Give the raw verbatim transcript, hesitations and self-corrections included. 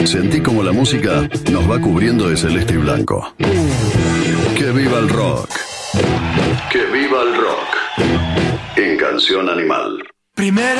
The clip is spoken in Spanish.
Sentí como la música nos va cubriendo de celeste y blanco. ¡Que viva el rock! ¡Que viva el rock! En Canción Animal. Primero